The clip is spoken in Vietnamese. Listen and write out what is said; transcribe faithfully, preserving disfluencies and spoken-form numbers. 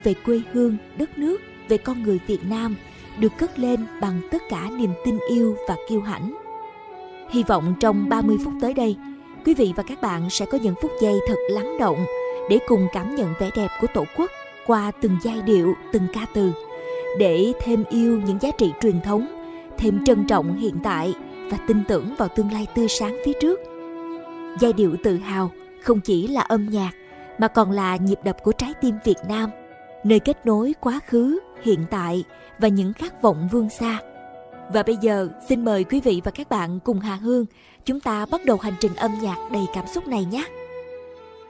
về quê hương, đất nước, về con người Việt Nam được cất lên bằng tất cả niềm tin yêu và kiêu hãnh. Hy vọng trong ba mươi phút tới đây, quý vị và các bạn sẽ có những phút giây thật lắng động để cùng cảm nhận vẻ đẹp của Tổ quốc qua từng giai điệu, từng ca từ, để thêm yêu những giá trị truyền thống, thêm trân trọng hiện tại và tin tưởng vào tương lai tươi sáng phía trước. Giai điệu tự hào không chỉ là âm nhạc mà còn là nhịp đập của trái tim Việt Nam, nơi kết nối quá khứ, hiện tại và những khát vọng vươn xa. Và bây giờ xin mời quý vị và các bạn cùng Hà Hương chúng ta bắt đầu hành trình âm nhạc đầy cảm xúc này nhé.